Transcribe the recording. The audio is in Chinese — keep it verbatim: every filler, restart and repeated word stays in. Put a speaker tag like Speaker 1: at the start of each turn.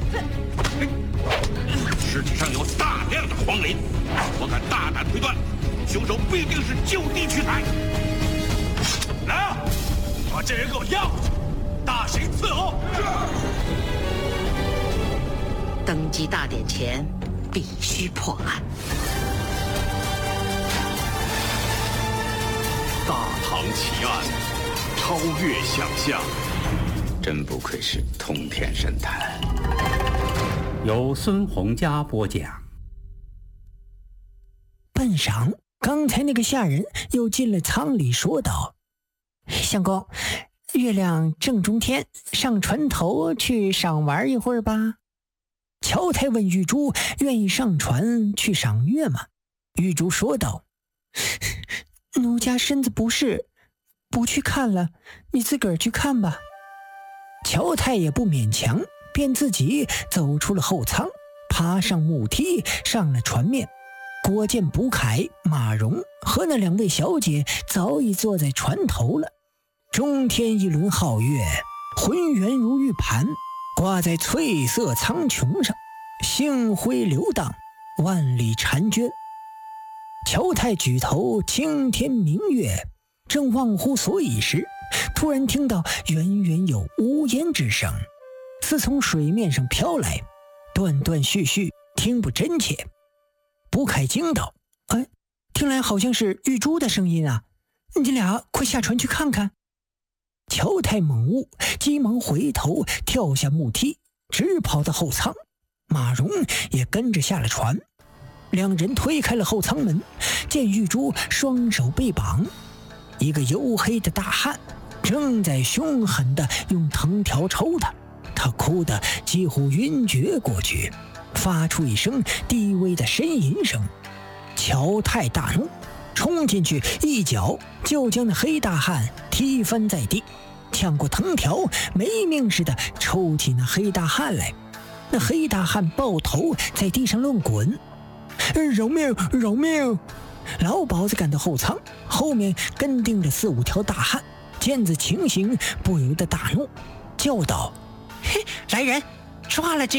Speaker 1: 尸体上有大量的黄磷，我敢大胆推断，凶手必定是就地取材。来啊，把这人给我押过去，大刑伺候。
Speaker 2: 登基大典前，必须破案。
Speaker 3: 大唐奇案，超越想象。
Speaker 4: 真不愧是通天神探。
Speaker 5: 由孙洪佳播讲。
Speaker 6: 半晌，刚才那个下人又进了舱里，说道：“相公，月亮正中天，上船头去赏玩一会儿吧。”乔太问玉珠：“愿意上船去赏月吗？”玉珠说道：“奴家身子不适，不去看了，你自个儿去看吧。”乔太也不勉强，便自己走出了后舱，爬上木梯，上了船面。果见卜凯、马蓉和那两位小姐早已坐在船头了。中天一轮皓月，浑圆如玉盘，挂在翠色苍穹上，星辉流荡，万里婵娟。乔太举头青天明月，正忘乎所以时，突然听到远远有呜咽之声，似从水面上飘来，断断续续，听不真切。卜凯惊道：“哎，听来好像是玉珠的声音啊！你俩快下船去看看。”乔太猛悟，急忙回头跳下木梯，直跑到后舱。马蓉也跟着下了船。两人推开了后舱门，见玉珠双手被绑，一个黝黑的大汉正在凶狠地用藤条抽他，他哭得几乎晕厥过去，发出一声低微的呻吟声。乔太大怒，冲进去一脚就将那黑大汉踢翻在地，抢过藤条没命似的抽起那黑大汉来。那黑大汉抱头在地上乱滚，饶命饶命！老鸨子赶到后舱，后面跟定着四五条大汉，见此情形不由得大怒，叫道：“嘿，来人，抓了这